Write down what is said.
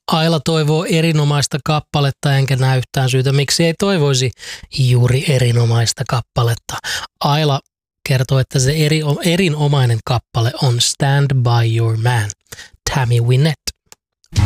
Aila toivoo erinomaista kappaletta, enkä näe yhtään syytä, miksi ei toivoisi juuri erinomaista kappaletta. Aila kertoo, että se erinomainen kappale on Stand By Your Man, Tammy Wynette.